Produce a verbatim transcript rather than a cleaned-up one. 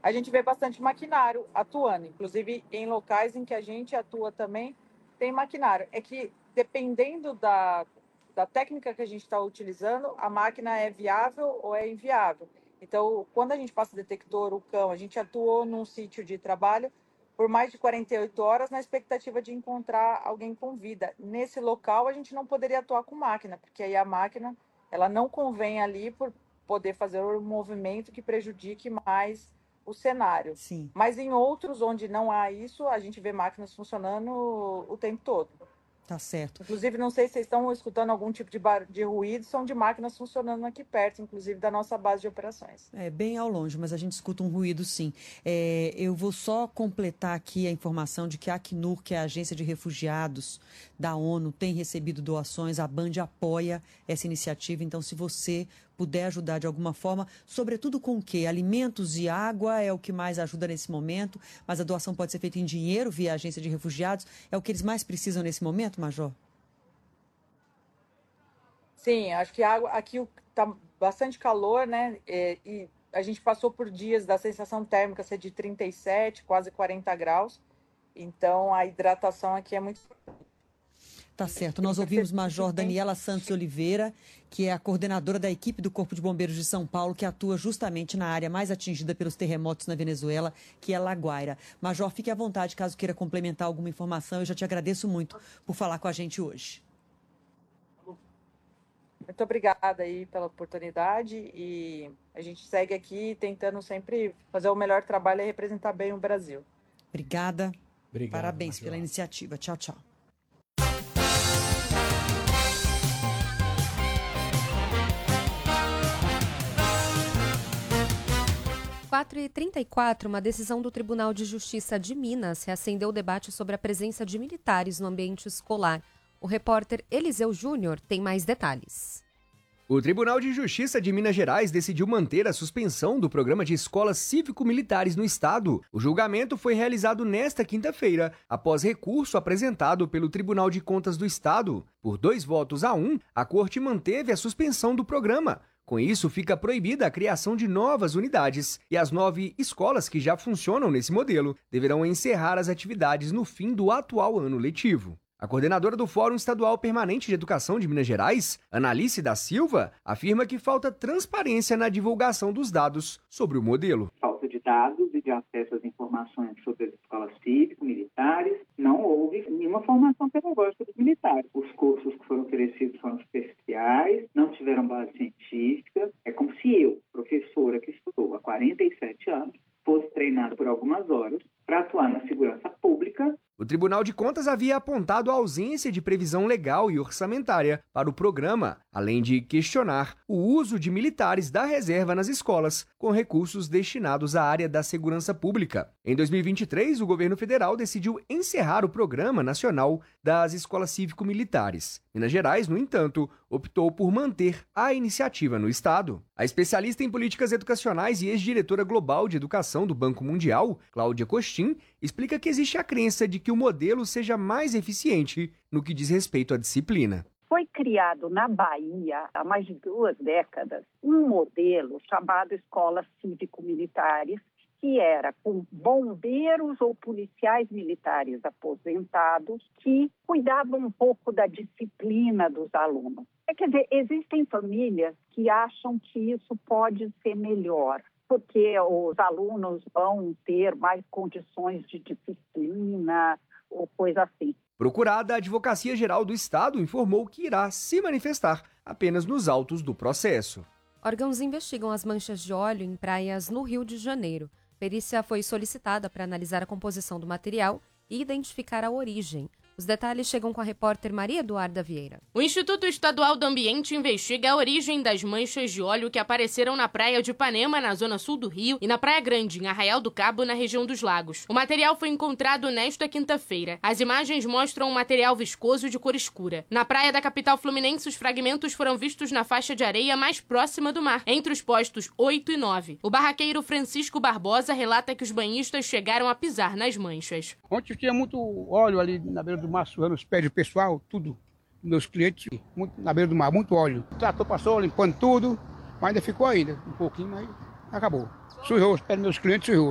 a gente vê bastante maquinário atuando, inclusive em locais em que a gente atua também tem maquinário. É que dependendo da, da técnica que a gente está utilizando, a máquina é viável ou é inviável. Então, quando a gente passa detector, o cão, a gente atuou num sítio de trabalho por mais de quarenta e oito horas na expectativa de encontrar alguém com vida. Nesse local, a gente não poderia atuar com máquina, porque aí a máquina ela não convém ali por poder fazer um movimento que prejudique mais o cenário. Sim. Mas em outros onde não há isso, a gente vê máquinas funcionando o tempo todo. Tá certo. Inclusive, não sei se vocês estão escutando algum tipo de, bar... de ruído, são de máquinas funcionando aqui perto, inclusive da nossa base de operações. É bem ao longe, mas a gente escuta um ruído sim. É, eu vou só completar aqui a informação de que a Acnur, que é a Agência de Refugiados da ONU, tem recebido doações, a Band apoia essa iniciativa, então se você puder ajudar de alguma forma, sobretudo com o quê? Alimentos e água é o que mais ajuda nesse momento, mas a doação pode ser feita em dinheiro via a Agência de Refugiados, é o que eles mais precisam nesse momento, Major? Sim, acho que a água aqui está bastante calor, né? E, e a gente passou por dias da sensação térmica ser de trinta e sete, quase quarenta graus. Então a hidratação aqui é muito importante. Tá certo. Nós ouvimos Major Daniela Santos Oliveira, que é a coordenadora da equipe do Corpo de Bombeiros de São Paulo, que atua justamente na área mais atingida pelos terremotos na Venezuela, que é La Guaira. Major, fique à vontade caso queira complementar alguma informação. Eu já te agradeço muito por falar com a gente hoje. Muito obrigada aí pela oportunidade e a gente segue aqui tentando sempre fazer o melhor trabalho e representar bem o Brasil. Obrigada. Obrigado, Parabéns Major. pela iniciativa. Tchau, tchau. quatro e trinta e quatro, uma decisão do Tribunal de Justiça de Minas reacendeu o debate sobre a presença de militares no ambiente escolar. O repórter Eliseu Júnior tem mais detalhes. O Tribunal de Justiça de Minas Gerais decidiu manter a suspensão do programa de escolas cívico-militares no estado. O julgamento foi realizado nesta quinta-feira, após recurso apresentado pelo Tribunal de Contas do Estado. Por dois votos a um, a Corte manteve a suspensão do programa. Com isso, fica proibida a criação de novas unidades e as nove escolas que já funcionam nesse modelo deverão encerrar as atividades no fim do atual ano letivo. A coordenadora do Fórum Estadual Permanente de Educação de Minas Gerais, Analice da Silva, afirma que falta transparência na divulgação dos dados sobre o modelo. Falta de dados e de acesso às informações sobre as escolas cívico-militares. Não houve nenhuma formação pedagógica dos militares. Os cursos que foram oferecidos foram superficiais, não tiveram base científica. É como se eu, professora que estudou há quarenta e sete anos, fosse treinado por algumas horas para atuar na segurança pública. O Tribunal de Contas havia apontado a ausência de previsão legal e orçamentária para o programa, além de questionar o uso de militares da reserva nas escolas, com recursos destinados à área da segurança pública. Em dois mil e vinte e três, o governo federal decidiu encerrar o Programa Nacional das Escolas Cívico-Militares. Minas Gerais, no entanto, optou por manter a iniciativa no estado. A especialista em políticas educacionais e ex-diretora global de educação do Banco Mundial, Cláudia Costin, explica que existe a crença de que o modelo seja mais eficiente no que diz respeito à disciplina. Foi criado na Bahia, há mais de duas décadas, um modelo chamado Escolas Cívico-Militares, que era com bombeiros ou policiais militares aposentados que cuidavam um pouco da disciplina dos alunos. É, quer dizer, existem famílias que acham que isso pode ser melhor, porque os alunos vão ter mais condições de disciplina ou coisa assim. Procurada, a Advocacia Geral do Estado informou que irá se manifestar apenas nos autos do processo. Órgãos investigam as manchas de óleo em praias no Rio de Janeiro. Perícia foi solicitada para analisar a composição do material e identificar a origem. Os detalhes chegam com a repórter Maria Eduarda Vieira. O Instituto Estadual do Ambiente investiga a origem das manchas de óleo que apareceram na praia de Ipanema, na zona sul do Rio, e na Praia Grande, em Arraial do Cabo, na região dos Lagos. O material foi encontrado nesta quinta-feira. As imagens mostram um material viscoso de cor escura. Na praia da capital fluminense, os fragmentos foram vistos na faixa de areia mais próxima do mar, entre os postos oito e nove. O barraqueiro Francisco Barbosa relata que os banhistas chegaram a pisar nas manchas. Ontem tinha muito óleo ali na beira do mar, suando os pés do pessoal, tudo. Meus clientes, muito, na beira do mar, muito óleo. O trator passou limpando tudo, mas ainda ficou ainda, um pouquinho, mas acabou. Sujou os pés dos meus clientes, sujou.